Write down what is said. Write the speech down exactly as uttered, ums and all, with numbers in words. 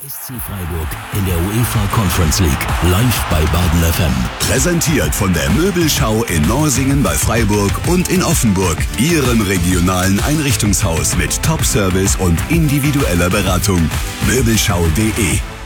S C Freiburg in der UEFA Conference League. Live bei Baden F M. Präsentiert von der Möbelschau in Norsingen bei Freiburg und in Offenburg. Ihrem regionalen Einrichtungshaus mit Top-Service und individueller Beratung. Möbelschau punkt de